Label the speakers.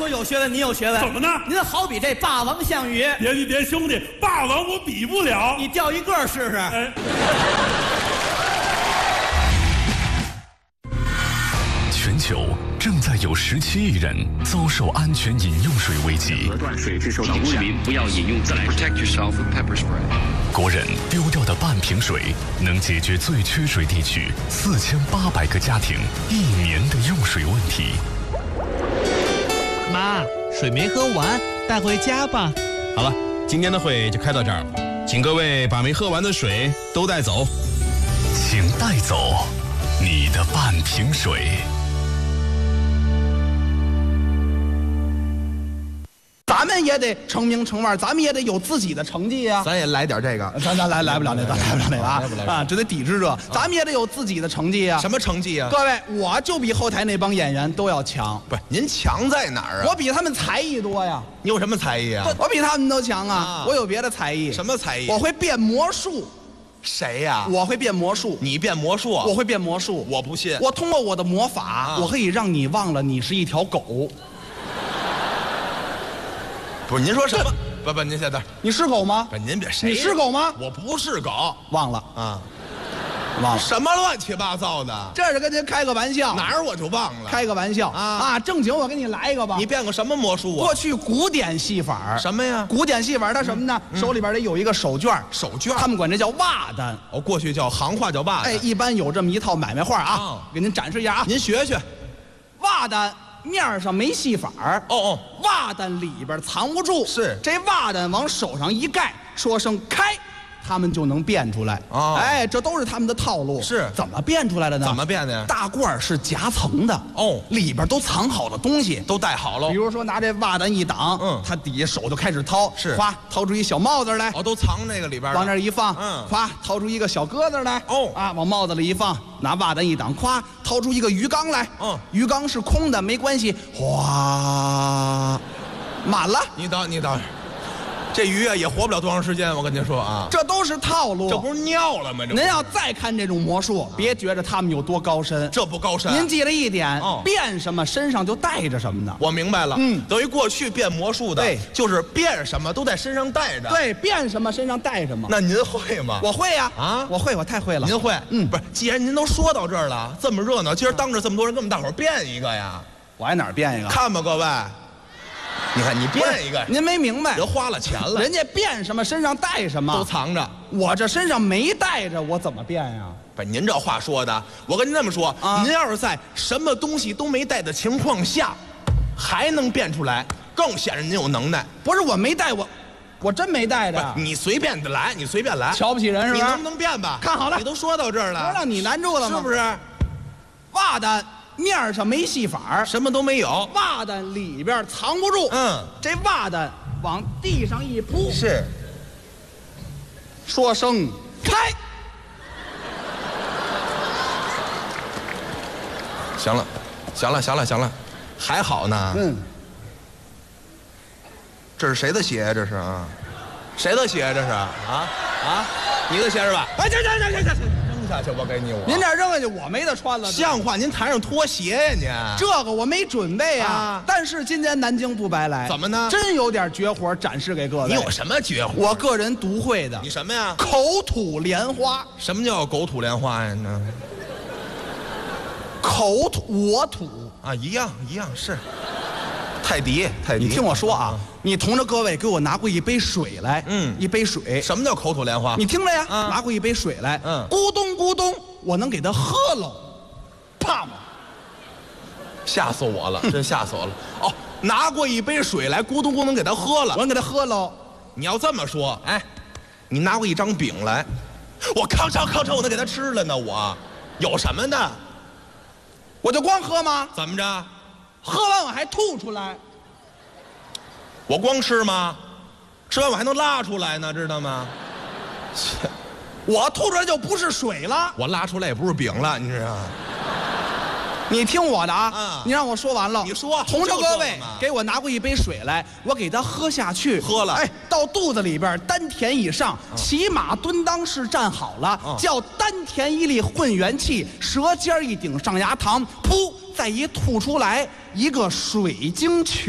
Speaker 1: 有学问，你有学问。
Speaker 2: 怎么呢？
Speaker 1: 您好比这霸王项羽。
Speaker 2: 别，兄弟，霸王我比不了。
Speaker 1: 你钓一个试试。
Speaker 2: 哎。
Speaker 3: 全球正在有17亿人遭受安全饮用水危机。
Speaker 4: 河段水质受到污染，市民不要饮用自来水。Protect yourself with pepper spray。
Speaker 3: 国人丢掉的半瓶水，能解决最缺水地区4800个家庭1年的用水问题。
Speaker 5: 妈，水没喝完，带回家吧。
Speaker 6: 好了，今天的会就开到这儿了，请各位把没喝完的水都带走。
Speaker 3: 请带走你的半瓶水。
Speaker 7: 咱们也得成名成腕，咱们也得有自己的成绩呀。
Speaker 8: 咱也来点这个，
Speaker 7: 咱来不了那个，来不了那个啊！这得抵制这，咱们也得有自己的成绩呀。
Speaker 8: 什么成绩啊？
Speaker 7: 各位，我就比后台那帮演员都要强。
Speaker 8: 不是，您强在哪儿啊？
Speaker 7: 我比他们才艺多呀。
Speaker 8: 你有什么才艺啊？
Speaker 7: 我比他们都强啊！我有别的才艺。
Speaker 8: 什么才艺？
Speaker 7: 我会变魔术。
Speaker 8: 谁呀？
Speaker 7: 我会变魔术。
Speaker 8: 你变魔术？
Speaker 7: 我会变魔术。
Speaker 8: 我不信。
Speaker 7: 我通过我的魔法，我可以让你忘了你是一条狗。
Speaker 8: 不是，您说什么？不，您现在
Speaker 7: 你是狗吗？
Speaker 8: 不，您别谁？
Speaker 7: 你是狗吗？
Speaker 8: 我不是狗，
Speaker 7: 忘了
Speaker 8: 啊，
Speaker 7: 忘了。
Speaker 8: 什么乱七八糟的？
Speaker 7: 这是跟您开个玩笑。
Speaker 8: 哪儿我就忘了？
Speaker 7: 开个玩笑啊！正经，我给你来一个吧。
Speaker 8: 你变个什么魔术啊？
Speaker 7: 过去古典戏法
Speaker 8: 什么呀？
Speaker 7: 古典戏法它什么呢？手里边得有一个手绢，
Speaker 8: 手绢，
Speaker 7: 他们管这叫袜单。
Speaker 8: 哦，过去叫行话叫袜单。
Speaker 7: 哎，一般有这么一套买卖画啊，给您展示一下啊。
Speaker 8: 您学学，
Speaker 7: 袜单。面上没戏法袜单里边藏不住，
Speaker 8: 是
Speaker 7: 这袜单往手上一盖，说声开，他们就能变出来。哎，这都是他们的套路。
Speaker 8: 是
Speaker 7: 怎么变出来的呢？
Speaker 8: 怎么变的呀？
Speaker 7: 大褂是夹层的里边都藏好了东西，
Speaker 8: 都带好了。
Speaker 7: 比如说拿这袜单一挡，他底下手就开始掏，
Speaker 8: 是
Speaker 7: 哗掏出一小帽子来，
Speaker 8: 都藏那个里边，
Speaker 7: 往那一放，哗掏出一个小鸽子来，往帽子里一放。拿袜单一挡，咵掏出一个鱼缸来，鱼缸是空的，没关系，哗，满了。
Speaker 8: 你等，这鱼啊也活不了多长时间，我跟您说啊，
Speaker 7: 这都是套路，
Speaker 8: 这不是尿了吗？
Speaker 7: 您要再看这种魔术，别觉着他们有多高深，
Speaker 8: 这不高深。
Speaker 7: 您记了一点，变什么身上就带着什么呢？
Speaker 8: 我明白了，等于过去变魔术的，对，就是变什么都在身上带着，
Speaker 7: 对，变什么身上带什么。
Speaker 8: 那您会吗？
Speaker 7: 我会呀，我会，我太会了。
Speaker 8: 您会？不是，既然您都说到这儿了，这么热闹，今儿当着这么多人，跟我们大伙儿变一个呀？
Speaker 7: 我还哪儿变一个？
Speaker 8: 看吧，各位。你看，你变一个，
Speaker 7: 您没明白，
Speaker 8: 人花了钱了，
Speaker 7: 人家变什么身上带什么，
Speaker 8: 都藏着。
Speaker 7: 我这身上没带着，我怎么变呀？
Speaker 8: 不是您这话说的，我跟您这么说，您要是在什么东西都没带的情况下，还能变出来，更显得您有能耐。
Speaker 7: 不是我没带，我真没带的。
Speaker 8: 你随便的来，你随便来，
Speaker 7: 瞧不起人是吧？
Speaker 8: 你能不能变吧？
Speaker 7: 看好了，
Speaker 8: 你都说到这儿了，
Speaker 7: 不让你难住了吗？
Speaker 8: 是不是？
Speaker 7: 袜单。面上没戏法，
Speaker 8: 什么都没有，
Speaker 7: 袜单里边藏不住。这袜单往地上一铺，
Speaker 8: 是，
Speaker 7: 说声开。
Speaker 8: 行了，还好呢。这是谁的鞋呀？这是啊，谁的鞋？这是啊，你的鞋是吧？
Speaker 7: 哎，这。
Speaker 8: 扔下去，我给你。
Speaker 7: 您这扔下去，我没得穿了。
Speaker 8: 像话，您台上脱鞋呀您？
Speaker 7: 这个我没准备啊。但是今天南京不白来。
Speaker 8: 怎么呢？
Speaker 7: 真有点绝活展示给各位。
Speaker 8: 你有什么绝活？
Speaker 7: 我个人独会的。
Speaker 8: 你什么呀？
Speaker 7: 口吐莲花。
Speaker 8: 什么叫口吐莲花呀？
Speaker 7: 口吐我吐
Speaker 8: 啊，一样是。泰迪，
Speaker 7: 你听我说啊，你同着各位给我拿过一杯水来，一杯水。
Speaker 8: 什么叫口吐莲花？
Speaker 7: 你听着呀，拿过一杯水来，咕咚咕咚，我能给他喝了，怕吗？
Speaker 8: 吓死我了，真吓死我了。哦，拿过一杯水来，咕咚咕咚给他喝了，
Speaker 7: 我能给他喝喽。
Speaker 8: 你要这么说，哎，你拿过一张饼来，我吭哧，我能给他吃了呢。我有什么呢？
Speaker 7: 我就光喝吗？
Speaker 8: 怎么着？
Speaker 7: 喝完我还吐出来，
Speaker 8: 我光吃吗？吃完我还能拉出来呢，知道吗？
Speaker 7: 我吐出来就不是水了，
Speaker 8: 我拉出来也不是饼了，你知道吗？
Speaker 7: 你听我的啊，你让我说完了。
Speaker 8: 你说，
Speaker 7: 同着各位给我拿过一杯水来，我给他喝下去，
Speaker 8: 喝了，
Speaker 7: 哎，到肚子里边丹田以上，骑马蹲裆式站好了，叫丹田一力混元气，舌尖一顶上牙膛，噗，再一吐出来一个水晶球。